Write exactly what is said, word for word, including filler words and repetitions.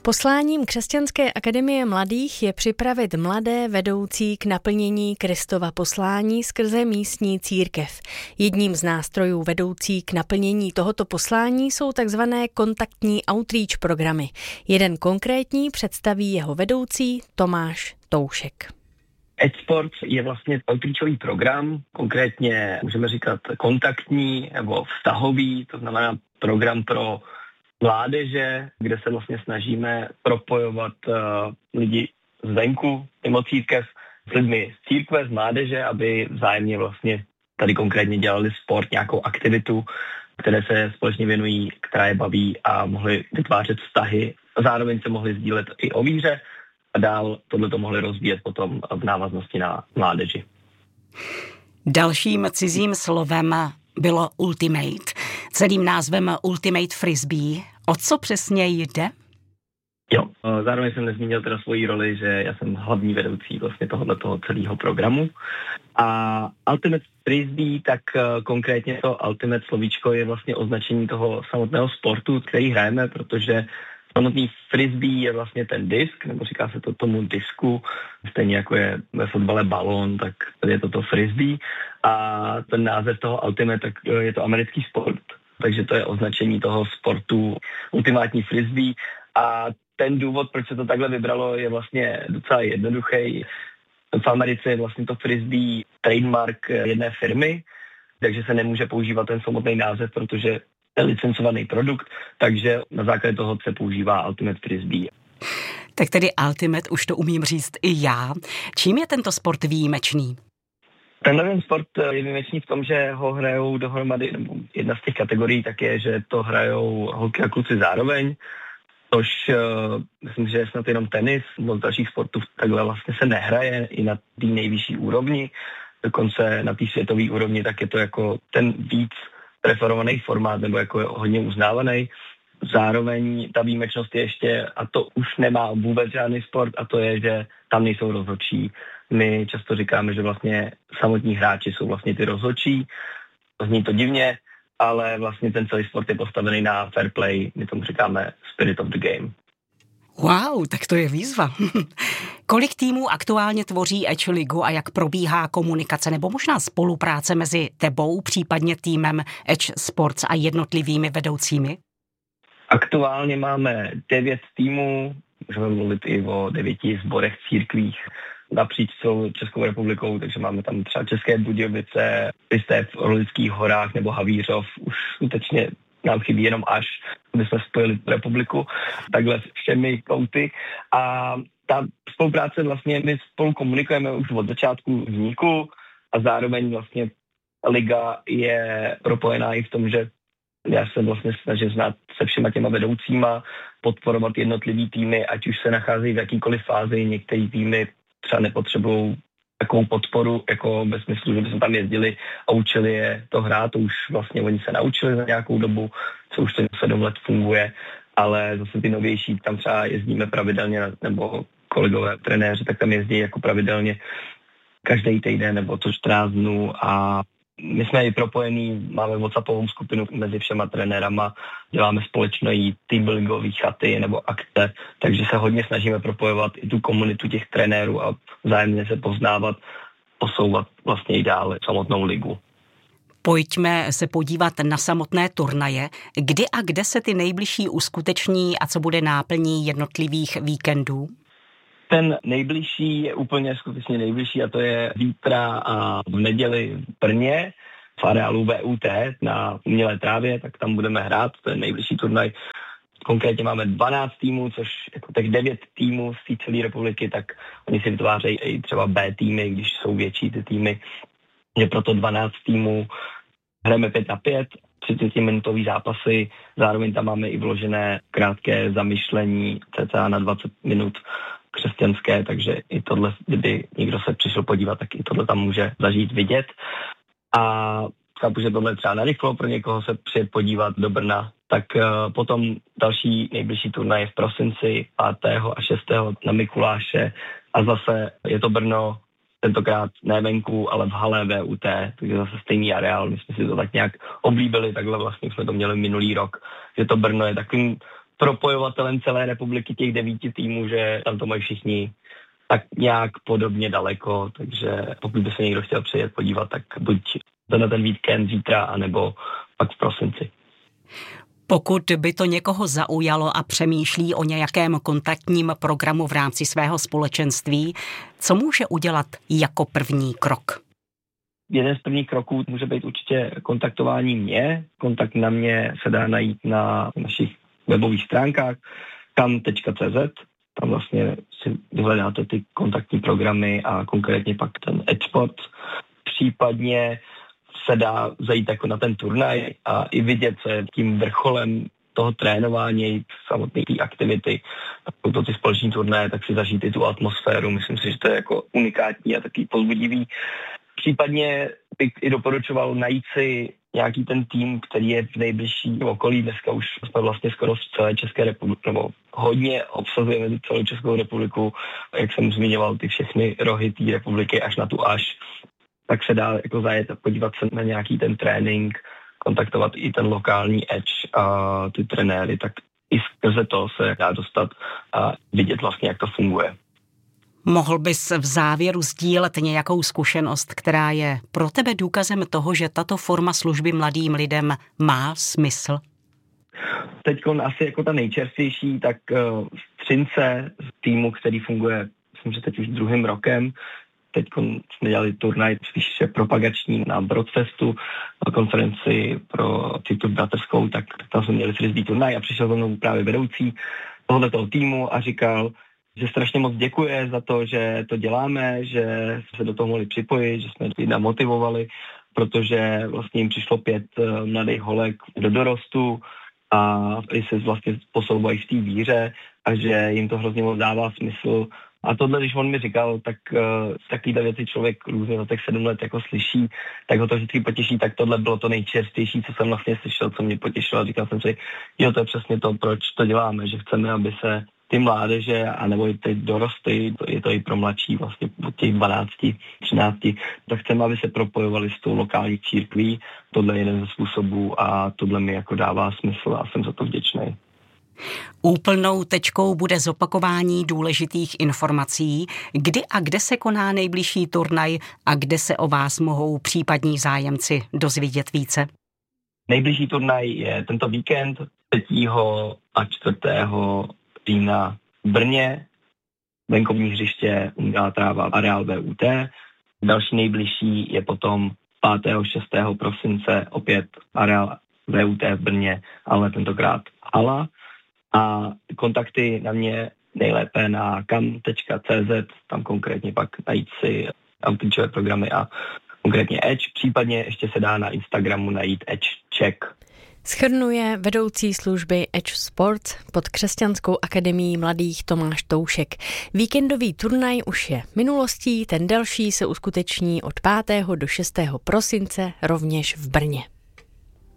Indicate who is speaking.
Speaker 1: Posláním Křesťanské akademie mladých je připravit mladé vedoucí k naplnění Kristova poslání skrze místní církev. Jedním z nástrojů vedoucí k naplnění tohoto poslání jsou takzvané kontaktní outreach programy. Jeden konkrétní představí jeho vedoucí Tomáš Toušek.
Speaker 2: Edge Sports je vlastně outreachový program, konkrétně můžeme říkat kontaktní nebo vztahový, to znamená program pro mládeže, kde se vlastně snažíme propojovat uh, lidi zvenku, mimo církev, s lidmi z církve, z mládeže, aby vzájemně vlastně tady konkrétně dělali sport, nějakou aktivitu, které se společně věnují, která je baví a mohli vytvářet vztahy. Zároveň se mohli sdílet i o víře a dál tohleto mohli rozvíjet potom v návaznosti na mládeži.
Speaker 3: Dalším cizím slovem bylo ultimate. Celým názvem Ultimate Frisbee. O co přesně jde?
Speaker 2: Jo, zároveň jsem nezmínil teda svoji roli, že já jsem hlavní vedoucí vlastně tohoto celého programu. A Ultimate Frisbee, tak konkrétně to Ultimate slovíčko je vlastně označení toho samotného sportu, který hrajeme, protože samotný frisbee je vlastně ten disk, nebo říká se to tomu disku, stejně jako je ve fotbale balón, tak je to to frisbee. A ten název toho Ultimate, tak je to americký sport, takže to je označení toho sportu ultimátní frisbee. A ten důvod, proč se to takhle vybralo, je vlastně docela jednoduchý. V Americe je vlastně to frisbee trademark jedné firmy, takže se nemůže používat ten samotný název, protože je licencovaný produkt, takže na základě toho se používá Ultimate Frisbee.
Speaker 3: Tak tedy Ultimate už to umím říct i já. Čím je tento sport výjimečný?
Speaker 2: Tenhle sport je výjimečný v tom, že ho hrajou dohromady, nebo jedna z těch kategorií tak je, že to hrajou holky a kluci zároveň, což uh, myslím, že je snad jenom tenis, moc dalších sportů takhle vlastně se nehraje i na té nejvyšší úrovni, dokonce na té světové úrovni, tak je to jako ten víc preferovaný formát, nebo jako je hodně uznávaný. Zároveň ta výjimečnost je ještě, a to už nemá vůbec žádný sport, a to je, že tam nejsou rozhodčí. My často říkáme, že vlastně samotní hráči jsou vlastně ty rozhodčí. Zní to divně, ale vlastně ten celý sport je postavený na fair play, my tomu říkáme spirit of the game.
Speaker 3: Wow, tak to je výzva. Kolik týmů aktuálně tvoří Edge ligu a jak probíhá komunikace nebo možná spolupráce mezi tebou, případně týmem Edge Sports a jednotlivými vedoucími?
Speaker 2: Aktuálně máme devět týmů, můžeme mluvit i o devěti sborech církvích napříč celou Českou republikou, takže máme tam třeba České Budějovice, Pistev, v Orlických horách nebo Havířov, už skutečně nám chybí jenom až, aby jsme spojili republiku, takhle všemi kouty. A ta spolupráce vlastně, my spolu komunikujeme už od začátku vzniku a zároveň vlastně liga je propojená i v tom, že já se vlastně snažím znát se všema těma vedoucíma, podporovat jednotlivý týmy, ať už se nacházejí v jakýkoliv fázi, některý týmy třeba nepotřebují takovou podporu, jako ve smyslu, že by jsme tam jezdili a učili je to hrát, to už vlastně oni se naučili za nějakou dobu, co už to sedm let funguje, ale zase ty novější, tam třeba jezdíme pravidelně, nebo kolegové trenéři, tak tam jezdí jako pravidelně každý týden nebo co čtrnáct dnů a my jsme i propojení, máme WhatsAppovou skupinu mezi všema trenérama, děláme společné teambuildingové chaty nebo akce, takže se hodně snažíme propojovat i tu komunitu těch trenérů a vzájemně se poznávat, posouvat vlastně i dále samotnou ligu.
Speaker 3: Pojďme se podívat na samotné turnaje. Kdy a kde se ty nejbližší uskuteční a co bude náplní jednotlivých víkendů?
Speaker 2: Ten nejbližší je úplně skutečně nejbližší a to je zítra a v neděli v Brně v areálu V U T na umělé trávě, tak tam budeme hrát, to je nejbližší turnaj. Konkrétně máme dvanáct týmů, což jako těch devět týmů z té celé republiky, tak oni si vytvářejí i třeba B týmy, když jsou větší ty týmy. Je proto dvanáct týmů, hrajeme pět na pět, třicetiminutový zápasy, zároveň tam máme i vložené krátké zamyšlení, cca na dvacet minut křesťanské, takže i tohle, kdyby někdo se přišel podívat, tak i tohle tam může zažít, vidět. A chápu, že tohle třeba narychlo pro někoho se přijet podívat do Brna, tak uh, potom další nejbližší turnaj je v prosinci pátého a šestého na Mikuláše a zase je to Brno, tentokrát ne venku, ale v hale V U T, takže zase stejný areál, my jsme si to tak nějak oblíbili, takhle vlastně jsme to měli minulý rok, že to Brno je takovým propojovatelem celé republiky těch devíti týmů, že tam to mají všichni tak nějak podobně daleko, takže pokud by se někdo chtěl přijet podívat, tak buď na ten víkend zítra, anebo pak v prosinci.
Speaker 3: Pokud by to někoho zaujalo a přemýšlí o nějakém kontaktním programu v rámci svého společenství, co může udělat jako první krok?
Speaker 2: Jeden z prvních kroků může být určitě kontaktování mě. Kontakt na mě se dá najít na našich webových stránkách kam tečka cé zet. Tam vlastně si vyhledáte ty kontaktní programy a konkrétně pak ten Edge Sport. Případně se dá zajít jako na ten turnaj a i vidět, co je tím vrcholem toho trénování, samotné té aktivity. Jsou to ty společní turnaje, tak si zažít i tu atmosféru. Myslím si, že to je jako unikátní a taky povzbudivý. Případně bych i doporučoval najít si nějaký ten tým, který je v nejbližší okolí. Dneska už jsme vlastně skoro v celé České republice, nebo hodně obsazujeme celou Českou republiku, jak jsem zmiňoval, ty všechny rohy té republiky až na tu až. Tak se dá jako zajet a podívat se na nějaký ten trénink, kontaktovat i ten lokální edge a ty trenéry, tak i skrze to se dá dostat a vidět vlastně, jak to funguje.
Speaker 3: Mohl bys v závěru sdílet nějakou zkušenost, která je pro tebe důkazem toho, že tato forma služby mladým lidem má smysl?
Speaker 2: Teď asi jako ta nejčerstvější, tak uh, Střince z týmu, který funguje, myslím, že teď už druhým rokem. Teď jsme dělali turnaj spíše propagační na Broadfestu, na konferenci pro Citu bratrskou, tak tam jsme měli frisbee turnaj a přišel za mnou právě vedoucí tohoto týmu a říkal, že strašně moc děkuje za to, že to děláme, že se do toho mohli připojit, že jsme je motivovali, protože vlastně jim přišlo pět mladých holek do dorostu a se vlastně posouvají v té víře a že jim to hrozně moc dává smysl. A tohle, když on mi říkal, tak uh, takovýhle věci člověk různě za těch sedm let jako slyší, tak ho to vždycky potěší, tak tohle bylo to nejčerstější, co jsem vlastně slyšel, co mě potěšilo. Říkal jsem si, jo, to je přesně to, proč to děláme, že chceme, aby se ty mládeže, anebo i ty dorosty, to je to i pro mladší, vlastně od těch dvanácti, třinácti, tak chceme, aby se propojovali s tou lokální církví. Tohle je jeden ze způsobů a tohle mi jako dává smysl a jsem za to vděčný.
Speaker 3: Úplnou tečkou bude zopakování důležitých informací, kdy a kde se koná nejbližší turnaj a kde se o vás mohou případní zájemci dozvědět více.
Speaker 2: Nejbližší turnaj je tento víkend třetího a čtvrtého října v Brně, venkovní hřiště Umělá tráva, areál V U T. Další nejbližší je potom pátého a šestého prosince opět areál V U T v Brně, ale tentokrát hala. A kontakty na mě nejlépe na kam tečka cé zet, tam konkrétně pak najít si outreachové programy a konkrétně Edge, případně ještě se dá na Instagramu najít Edge Check.
Speaker 1: Shrnuje vedoucí služby Edge Sports pod Křesťanskou akademií mladých Tomáš Toušek. Víkendový turnaj už je minulostí, ten další se uskuteční od pátého do šestého prosince rovněž v Brně.